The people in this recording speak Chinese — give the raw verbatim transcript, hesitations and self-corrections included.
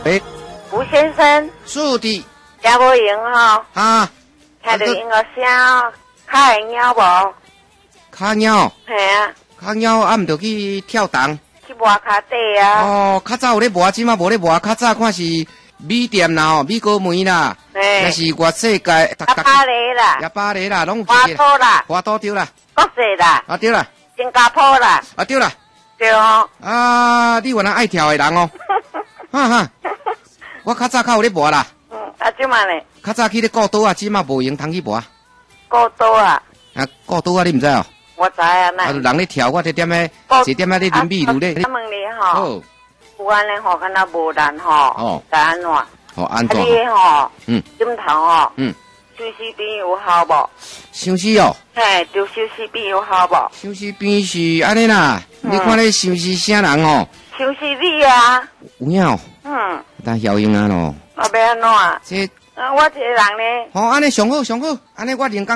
喂， 吴先生， 是的。 听无闲吼？ 啊。 听到音乐声，较会鸟无？ 卡鸟。 嘿啊。 卡鸟啊，毋着去跳档。 去磨骹底啊。 哦，较早有咧磨，即马无咧磨。较早看是米店啦，吼，米果梅啦，那是外世界。 亚巴黎啦。 亚巴黎啦，拢有。 华都啦。 华都对啦。 国际啦。 啊对啦。 新加坡啦。 啊对啦。 对哦。 啊，你原来爱跳的人哦。哈哈。我较早较有咧磨啦。 嗯，啊，即嘛呢？ 较早去咧古岛啊，即马无闲通去磨。 古岛啊？ 啊，古岛啊，你毋知哦？ 我知啊，那。 啊，人咧跳，我一点咧，一点咧咧啉米露咧。 我问你吼，有安尼吼，敢若无难吼。哦。该安怎？ 哦，安怎？ 啊，你吼， 嗯， 枕头吼， 嗯， 休息边有效无？ 休息哦。 嘿，就休息边有效无？ 休息边是安尼啦，你看咧休息啥人哦？ 休息你啊。 有影。 嗯。 但效应啊咯。 啊，要安怎？ 这。 啊，我一个人呢。 哦，安尼上好上好，安尼我人工。